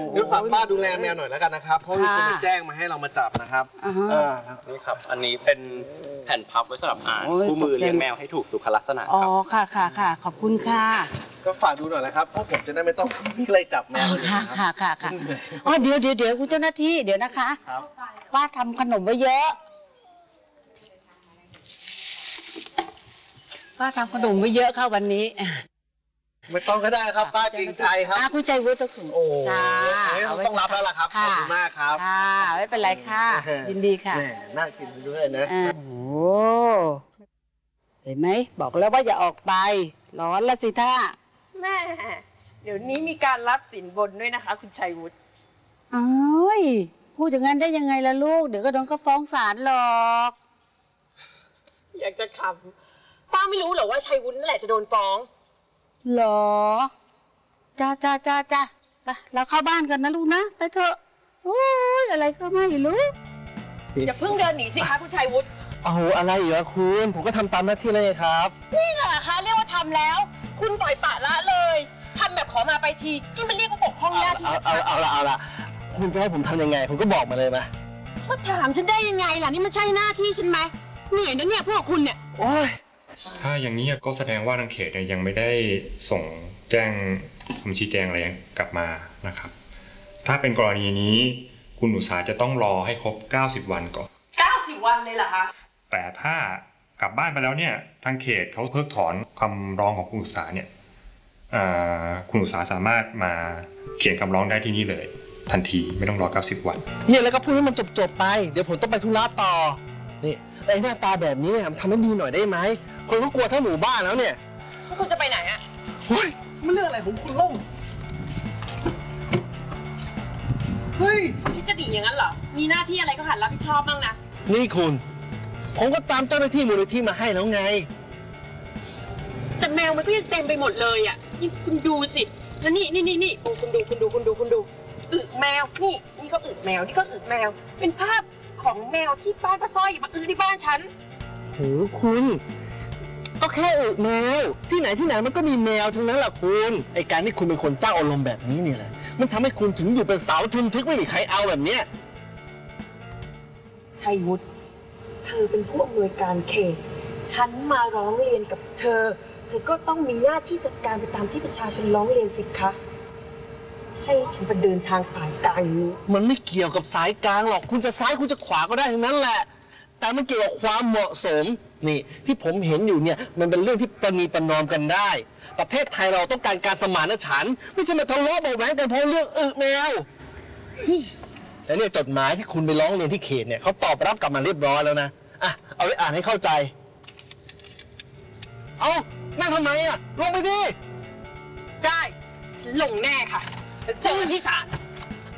งั้นฝากป้าดูแลแมวหน่อยแล้วกันนะครับเพราะมีคนมาแจ้งมาให้เรามาจับนะครับนี่ครับอันนี้เป็นแผ่นพับไว้สำหรับอ่านคู่มือเลี้ยงแมวให้ถูกสุขลักษณะครับอ๋อค่ะขอบคุณค่ะก็ฝากดูหน่อยนะครับเพราะผมจะได้ไม่ต้องไล่จับแมวค่ะอ๋อเดี๋ยวคุณเจ้าหน้าที่เดี๋ยวนะคะป้าทำขนมไว้เยอะป้าทำขนมไว้เยอะค่ะวันนี้ไม่ต้องก็ได้ครับป้าจริงใจครับคุณใจวุฒิต้องโอ้ต้องรับแล้วล่ะครับขอบคุณมากครับค่ะไม่เป็นไรค่ะยินดีค่ะน่ากินด้วยนะโอ้เห็นไหมบอกแล้วว่าอย่าออกไปร้อนละสิท่าแม่เดี๋ยวนี้มีการรับสินบนด้วยนะคะคุณชัยวุฒิอ้ยพูดอย่างนั้นได้ยังไงล่ะลูกเดี๋ยวก็โดนเขาฟ้องศาลหรอกอยากจะขำป้าไม่รู้เหรอว่าชัยวุฒินั่นแหละจะโดนฟ้องหรอจ้าไปเราเข้าบ้านกันนะลูกนะไปเถอะโอ้ยอะไรก็ไม่รู้อย่าเพิ่งเดินหนีสิคะคุณชัยวุฒิเอาอะไรเหรอคุณผมก็ทำตามหน้าที่แล้วไงครับนี่เหรอคะเรียกว่าทำแล้วคุณปล่อยปละละเลยทำแบบขอมาไปทีนี่มันเรียกว่าปกป้องหน้าที่ชัดๆเอาละคุณจะให้ผมทำยังไงคุณก็บอกมาเลยนะมาถามฉันได้ยังไงล่ะนี่มันใช่หน้าที่ฉันไหมเหนื่อยนะเนี่ยพวกคุณเนี่ยโอ้ยถ้าอย่างนี้ก็แสดงว่าทางเขตยังไม่ได้ส่งแจ้งคำชี้แจงอะไรกลับมานะครับถ้าเป็นกรณีนี้คุณอุตสาจะต้องรอให้ครบ90 วันก่อน 90 วันเลยเหรอคะแต่ถ้ากลับบ้านไปแล้วเนี่ยทางเขตเขาเพิกถอนคำร้องของคุณอุตสาเนี่ยคุณอุตสาสามารถมาเขียนคำร้องได้ที่นี่เลยทันทีไม่ต้องรอ90 วันเนี่ยแล้วก็พูดให้มันจบไปเดี๋ยวผมต้องไปธุระต่อนี่ไอ้หน้าตาแบบนี้ทำให้ดีหน่อยได้ไหมคนก็กลัวทั้งหมู่บ้านแล้วเนี่ยคุณจะไปไหนอะเฮ้ยมันเรื่องอะไรของคุณล่ะเฮ้ยคิดจะหนีอย่างนั้นเหรอมีหน้าที่อะไรก็หัดรับผิดชอบบ้างนะนี่คุณผมก็ตามเจ้าหน้าที่มูลนิธิมาให้แล้วไงแต่แมวมันก็ยังเต็มไปหมดเลยอ่ะนี่คุณดูสิแล้วนี่โอ้คุณดูอึแมวนี่ก็อึแมวนี่ก็อึแมวเป็นภาพของแมวที่บ้านป้าสร้อยมาอึที่บ้านฉันโหคุณก็แค่อึแมวที่ไหนมันก็มีแมวทั้งนั้นแหละคุณไอการที่คุณเป็นคนเจ้าอารมณ์แบบนี้เนี่ยแหละมันทำให้คุณถึงอยู่เป็นสาวทึมทึกไม่มีใครเอาแบบเนี้ยชัยวุฒิเธอเป็นผู้อำนวยการเขตฉันมาร้องเรียนกับเธอก็ต้องมีหน้าที่จัดการไปตามที่ประชาชนร้องเรียนสิคะใช่ฉันไปเดินทางสายกลางอย่างนี้มันไม่เกี่ยวกับสายกลางหรอกคุณจะซ้ายคุณจะขวาก็ได้ทั้งนั้นแหละแต่มันเกี่ยวกับความเหมาะสมนี่ที่ผมเห็นอยู่เนี่ยมันเป็นเรื่องที่ประนีประนอมกันได้ประเทศไทยเราต้องการการสมานฉันท์ไม่ใช่มาทะเลาะเบาะแว้งกันเพราะเรื่องอึแมวแต่เนี่ยจดหมายที่คุณไปร้องเรียนที่เขตเนี่ยเขาตอบรับกลับมาเรียบร้อยแล้วนะเอาไปอ่านให้เข้าใจเอานั่งทำไมลงไปดิได้ฉันลงแน่ค่ะเจอที่ศาล